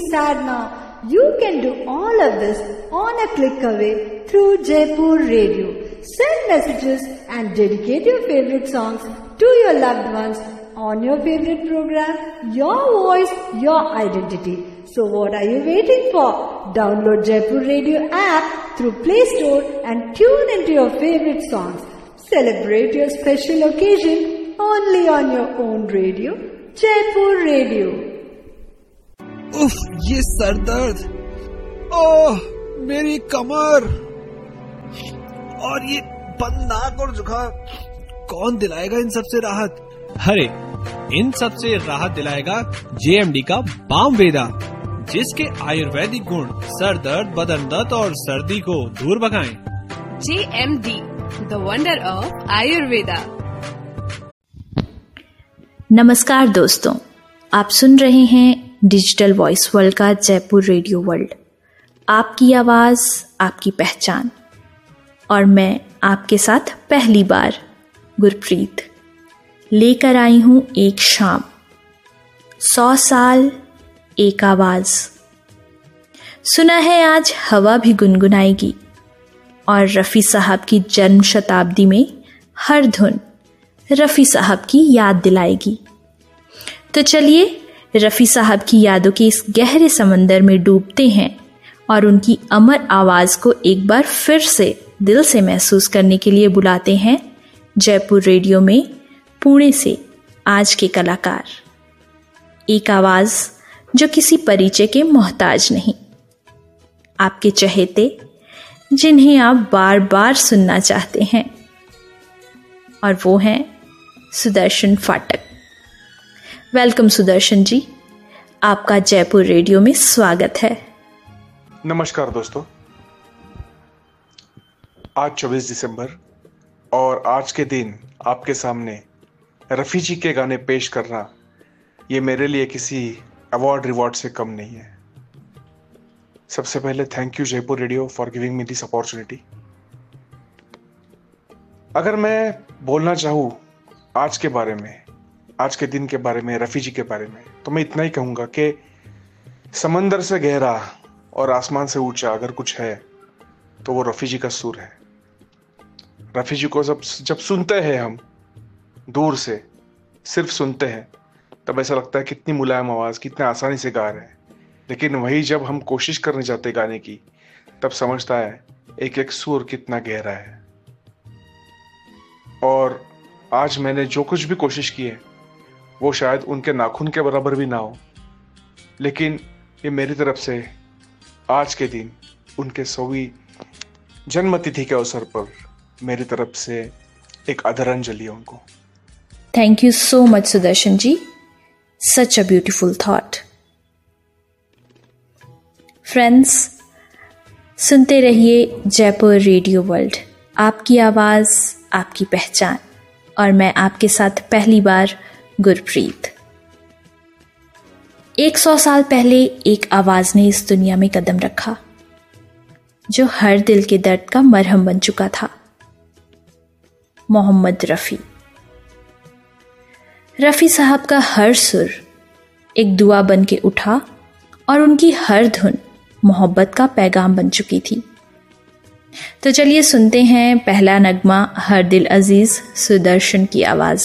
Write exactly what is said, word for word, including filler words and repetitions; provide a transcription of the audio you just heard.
sad now. You can do all of this on a click away through Jaipur Radio. Send messages and dedicate your favorite songs to your loved ones on your favorite program. Your voice, your identity. So what are you waiting for? Download Jaipur Radio app through Play Store and tune into your favorite songs. Celebrate your special occasion only on your own radio, Jaipur Radio. उफ, ये sir दर्द, ओह मेरी कमर और ये बंद नाक और जुकाम, कौन दिलाएगा इन सब से राहत? अरे इन सब से राहत दिलाएगा जे एम डी का बाम वेदा, जिसके आयुर्वेदिक गुण सर दर्द, बदन दर्द और सर्दी को दूर भगाएं। जे M D, the wonder of Ayurveda. नमस्कार दोस्तों, आप सुन रहे हैं डिजिटल वॉइस वर्ल्ड का जयपुर रेडियो वर्ल्ड। आपकी आवाज, आपकी पहचान। और मैं आपके साथ पहली बार गुरप्रीत लेकर आई हूं एक शाम, सौ साल एक आवाज। सुना है आज हवा भी गुनगुनाएगी और रफ़ी साहब की जन्म शताब्दी में हर धुन रफ़ी साहब की याद दिलाएगी। तो चलिए रफ़ी साहब की यादों के इस गहरे समंदर में डूबते हैं और उनकी अमर आवाज़ को एक बार फिर से दिल से महसूस करने के लिए बुलाते हैं जयपुर रेडियो में पुणे से आज के कलाकार। एक आवाज़ जो किसी परिचय के मोहताज नहीं, आपके चहेते जिन्हें आप बार बार सुनना चाहते हैं, और वो हैं सुदर्शन फाटक। वेलकम सुदर्शन जी, आपका जयपुर रेडियो में स्वागत है। नमस्कार दोस्तों, आज चौबीस दिसंबर और आज के दिन आपके सामने रफ़ी जी के गाने पेश करना, ये मेरे लिए किसी अवार्ड रिवॉर्ड से कम नहीं है। सबसे पहले thank you Jaipur radio for giving me this opportunity. अगर मैं बोलना चाहूँ आज के बारे में, आज के दिन के बारे में, रफ़ी जी के बारे में, तो मैं इतना ही कहूँगा कि समंदर से गहरा और आसमान से ऊंचा अगर कुछ है तो वो रफ़ी जी का सुर है। रफ़ी जी को जब जब सुनते हैं हम दूर से, सिर्फ सुनते हैं, तब ऐसा लगता है कितनी मुलायम आवाज़, कितने आसानी से गा रहे हैं। लेकिन वही जब हम कोशिश करने जाते गाने की, तब समझता है एक एक सुर कितना गहरा है। और आज मैंने जो कुछ भी कोशिश की है वो शायद उनके नाखून के बराबर भी ना हो, लेकिन ये मेरी तरफ से आज के दिन उनके सौवीं जन्मतिथि के अवसर पर मेरी तरफ से एक आदरांजलि है उनको। Thank you so much Sudarshan ji, such a beautiful thought. Friends, सुनते रहिए जयपुर रेडियो वर्ल्ड, आपकी आवाज़, आपकी पहचान। और मैं आपके साथ पहली बार गुरप्रीत। एक सौ साल पहले एक आवाज़ ने इस दुनिया में कदम रखा जो हर दिल के दर्द का मरहम बन चुका था। मोहम्मद रफ़ी। रफ़ी साहब का हर सुर एक दुआ बन के उठा और उनकी हर धुन मोहब्बत का पैगाम बन चुकी थी। तो चलिए सुनते हैं पहला नगमा हर दिल अजीज सुदर्शन की आवाज़